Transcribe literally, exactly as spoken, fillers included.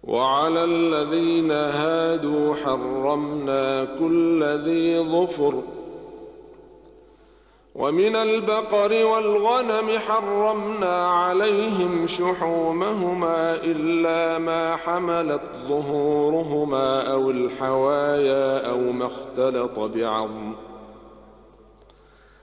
وعلى الذين هادوا حرمنا كل ذي ظفر، ومن البقر والغنم حرمنا عليهم شحومهما إلا ما حملت ظهورهما أو الحوايا أو ما اختلط بعظم